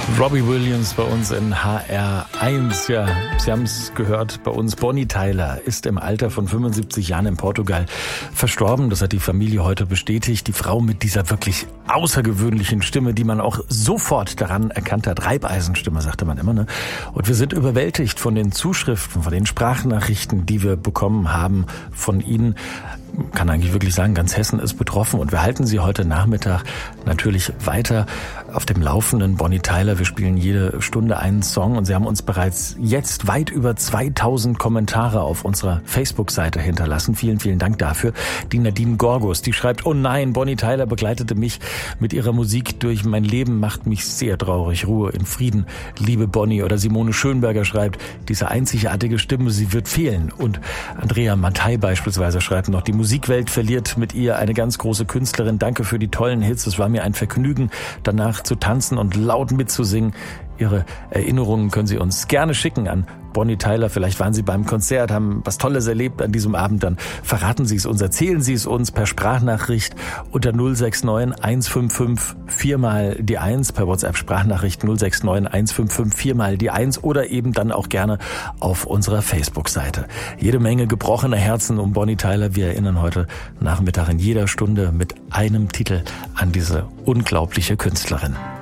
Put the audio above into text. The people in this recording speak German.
Robbie Williams bei uns in HR1. Ja, Sie haben es gehört, bei uns Bonnie Tyler ist im Alter von 75 Jahren in Portugal verstorben. Das hat die Familie heute bestätigt. Die Frau mit dieser wirklich außergewöhnlichen Stimme, die man auch sofort daran erkannt hat. Reibeisenstimme, sagte man immer, ne? Und wir sind überwältigt von den Zuschriften, von den Sprachnachrichten, die wir bekommen haben von Ihnen. Kann eigentlich wirklich sagen, ganz Hessen ist betroffen und wir halten Sie heute Nachmittag natürlich weiter auf dem Laufenden. Bonnie Tyler, wir spielen jede Stunde einen Song und Sie haben uns bereits jetzt weit über 2000 Kommentare auf unserer Facebook-Seite hinterlassen. Vielen, vielen Dank dafür. Die Nadine Gorgus, die schreibt, oh nein, Bonnie Tyler begleitete mich mit ihrer Musik durch mein Leben, macht mich sehr traurig. Ruhe in Frieden, liebe Bonnie. Oder Simone Schönberger schreibt, diese einzigartige Stimme, sie wird fehlen. Und Andrea Mattei beispielsweise schreibt noch, die Musikwelt verliert mit ihr eine ganz große Künstlerin. Danke für die tollen Hits. Es war mir ein Vergnügen, danach zu tanzen und laut mitzusingen. Ihre Erinnerungen können Sie uns gerne schicken an Bonnie Tyler. Vielleicht waren Sie beim Konzert, haben was Tolles erlebt an diesem Abend. Dann verraten Sie es uns, erzählen Sie es uns per Sprachnachricht unter 069 155 4 mal die 1, per WhatsApp-Sprachnachricht 069 155 4 mal die 1 oder eben dann auch gerne auf unserer Facebook-Seite. Jede Menge gebrochener Herzen um Bonnie Tyler. Wir erinnern heute Nachmittag in jeder Stunde mit einem Titel an diese unglaubliche Künstlerin.